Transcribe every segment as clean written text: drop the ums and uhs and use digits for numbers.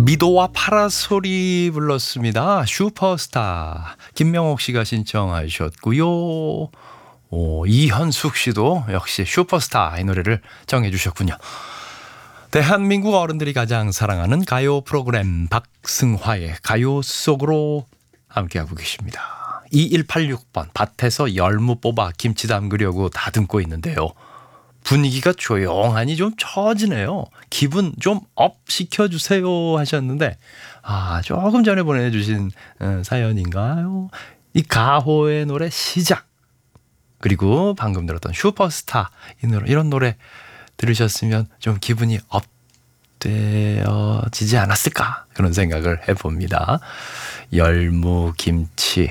미도와 파라솔이 불렀습니다. 슈퍼스타. 김명옥 씨가 신청하셨고요. 이현숙 씨도 역시 슈퍼스타 이 노래를 정해 주셨군요. 대한민국 어른들이 가장 사랑하는 가요 프로그램 박승화의 가요 속으로 함께하고 계십니다. 2186번 밭에서 열무 뽑아 김치 담그려고 다듬고 있는데요. 분위기가 조용하니 좀 처지네요. 기분 좀 업 시켜주세요 하셨는데 조금 전에 보내주신 사연인가요? 이 가호의 노래 시작 그리고 방금 들었던 슈퍼스타 이런 노래 들으셨으면 좀 기분이 업되어지지 않았을까 그런 생각을 해봅니다. 열무 김치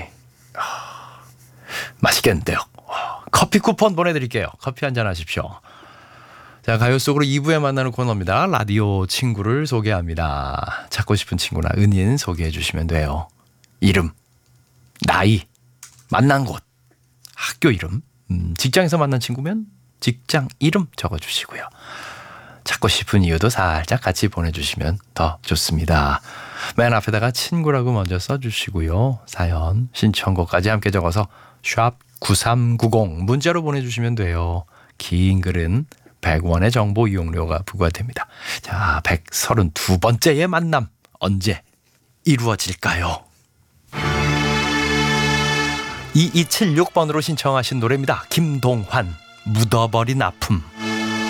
맛있겠는데요. 커피 쿠폰 보내드릴게요. 커피 한잔 하십시오. 자, 가요 속으로 2부에 만나는 코너입니다. 라디오 친구를 소개합니다. 찾고 싶은 친구나 은인 소개해 주시면 돼요. 이름, 나이, 만난 곳, 학교 이름, 직장에서 만난 친구면 직장 이름 적어주시고요. 찾고 싶은 이유도 살짝 같이 보내주시면 더 좋습니다. 맨 앞에다가 친구라고 먼저 써주시고요. 사연, 신청곡까지 함께 적어서 샵 9390 문자로 보내주시면 돼요. 긴 글은 100원의 정보 이용료가 부과됩니다. 자, 132번째의 만남 언제 이루어질까요? 2276번으로 신청하신 노래입니다. 김동환 묻어버린 아픔.